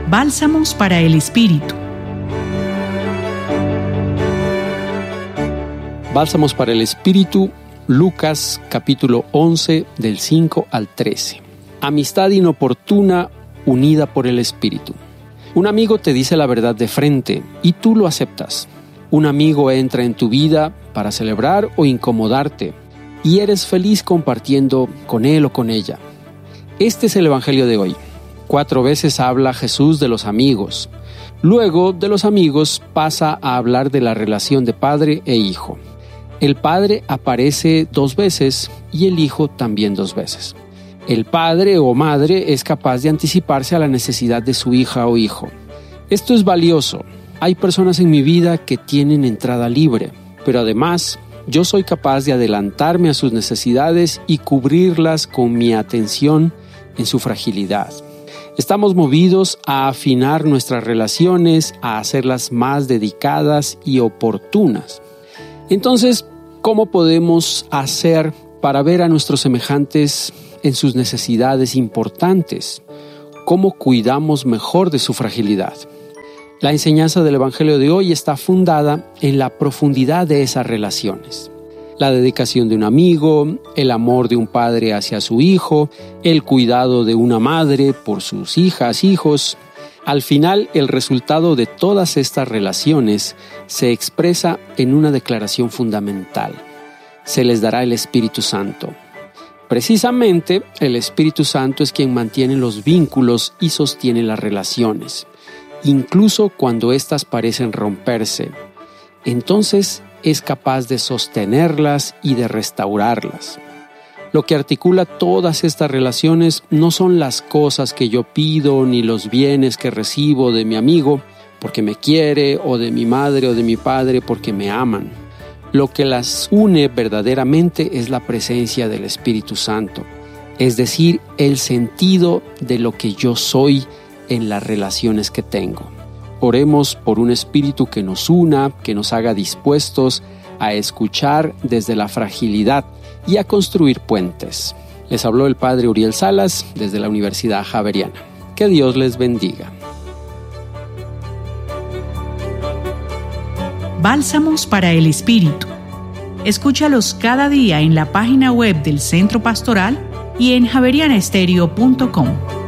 Bálsamos para el Espíritu. Bálsamos para el Espíritu, Lucas capítulo 11, del 5 al 13. Amistad inoportuna unida por el Espíritu. Un amigo te dice la verdad de frente y tú lo aceptas. Un amigo entra en tu vida para celebrar o incomodarte y eres feliz compartiendo con él o con ella. Este es el Evangelio de hoy. 4 veces habla Jesús de los amigos. Luego de los amigos pasa a hablar de la relación de padre e hijo. El padre aparece 2 veces y el hijo también 2 veces. El padre o madre es capaz de anticiparse a la necesidad de su hija o hijo. Esto es valioso. Hay personas en mi vida que tienen entrada libre, pero además yo soy capaz de adelantarme a sus necesidades y cubrirlas con mi atención en su fragilidad. Estamos movidos a afinar nuestras relaciones, a hacerlas más dedicadas y oportunas. Entonces, ¿cómo podemos hacer para ver a nuestros semejantes en sus necesidades importantes? ¿Cómo cuidamos mejor de su fragilidad? La enseñanza del Evangelio de hoy está fundada en la profundidad de esas relaciones. La dedicación de un amigo, el amor de un padre hacia su hijo, el cuidado de una madre por sus hijas, hijos. Al final, el resultado de todas estas relaciones se expresa en una declaración fundamental. Se les dará el Espíritu Santo. Precisamente, el Espíritu Santo es quien mantiene los vínculos y sostiene las relaciones, incluso cuando éstas parecen romperse. Entonces, es capaz de sostenerlas y de restaurarlas. Lo que articula todas estas relaciones no son las cosas que yo pido ni los bienes que recibo de mi amigo porque me quiere o de mi madre o de mi padre porque me aman. Lo que las une verdaderamente es la presencia del Espíritu Santo, es decir, el sentido de lo que yo soy en las relaciones que tengo. Oremos por un espíritu que nos una, que nos haga dispuestos a escuchar desde la fragilidad y a construir puentes. Les habló el Padre Uriel Salas desde la Universidad Javeriana. Que Dios les bendiga. Bálsamos para el Espíritu. Escúchalos cada día en la página web del Centro Pastoral y en javerianestereo.com.